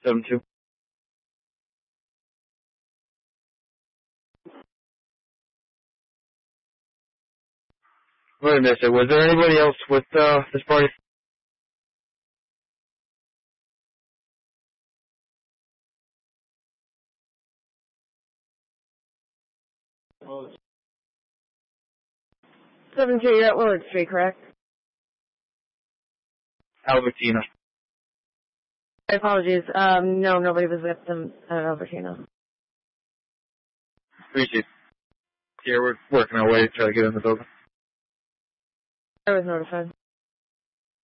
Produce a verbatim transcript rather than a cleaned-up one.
seven two. Wait a minute, was there anybody else with uh, this party? seven two, you're at Willard Street, correct? Albertina. My apologies. Um, no, nobody was with them at Albertina. Appreciate it. Yeah, we're working our way to try to get in the building. I was notified.